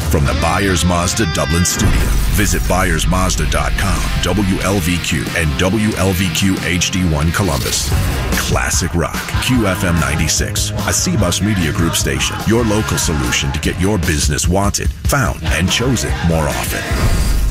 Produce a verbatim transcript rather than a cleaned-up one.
from the Byers Mazda Dublin studio. Visit Byers Mazda dot com, W L V Q, and W L V Q H D one Columbus. Classic Rock, Q F M ninety-six, a C B U S Media Group station. Your local solution to get your business wanted, found, and chosen more often.